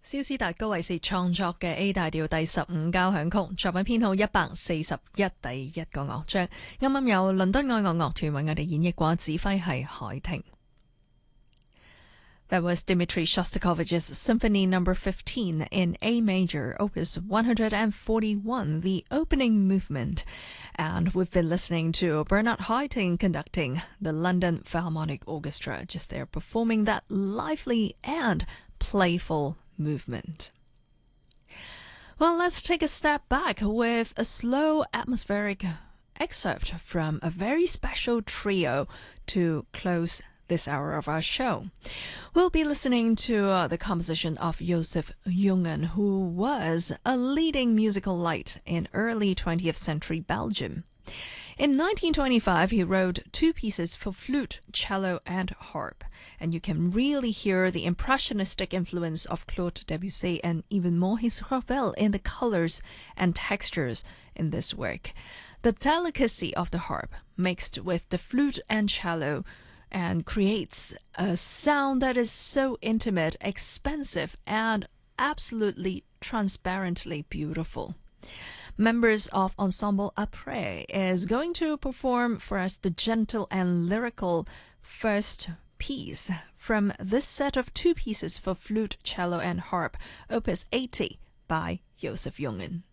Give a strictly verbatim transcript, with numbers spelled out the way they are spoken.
蕭斯達高維斯創作嘅 A 大調第十五交響曲，作品編號一百四十一，第一個樂章，啱啱由倫敦愛樂樂團為我哋演繹過，指揮係海婷。That was Dmitri Shostakovich's Symphony Number fifteen in A major, Opus one forty-one, the opening movement. And we've been listening to Bernard Haitink conducting the London Philharmonic Orchestra, just there performing that lively and playful movement. Well, let's take a step back with a slow atmospheric excerpt from a very special trio to close this hour of our show. We'll be listening to uh, the composition of Joseph Jungen, who was a leading musical light in early twentieth century Belgium. In nineteen twenty-five, he wrote two pieces for flute, cello, and harp, and you can really hear the impressionistic influence of Claude Debussy and even Maurice Ravel in the colors and textures in this work. The delicacy of the harp mixed with the flute and cello and creates a sound that is so intimate, expansive, and absolutely transparently beautiful. Members of Ensemble Après is going to perform for us the gentle and lyrical first piece from this set of two pieces for flute, cello, and harp, Opus eighty by Joseph Jungen.